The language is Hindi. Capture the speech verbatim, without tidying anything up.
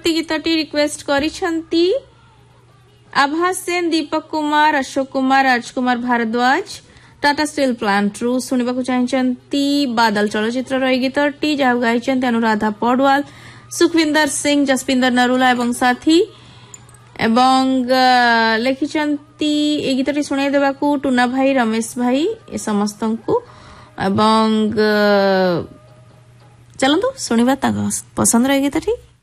परवर्ती गीतटी रिक्वेस्ट करिसंती आभा सेन, दीपक कुमार, अशोक कुमार, राजकुमार भारद्वाज टाटा स्टील प्लांट रु सुनिबाकु चाहिचंती बादल चलचित्र रो गीतटी जाउ गाइचंती अनुराधा पौडवाल, सुखविंदर सिंह, जसपिंदर नरुला एवं साथी एवं लिखिचंती ए गीतटी सुनाई देबाकू टुना भाई, रमेश भाई ए समस्तंकु एवं चलंतु सुनिबा ता पसंद रो गीतटी।